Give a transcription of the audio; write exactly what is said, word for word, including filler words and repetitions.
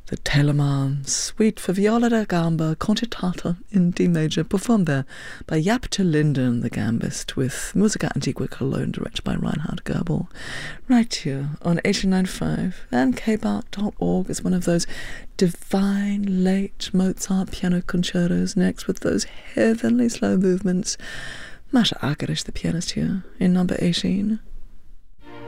The Telemann Suite for Viola da Gamba Concertata in D major, performed there by Jaap ter Linden, the gambist, with Musica Antiqua Cologne, directed by Reinhard Goebel. Right here on eighty-nine point five, and k bart dot org is one of those divine late Mozart piano concertos, next with those heavenly slow movements. Masha Akarish, the pianist here, in number eighteen.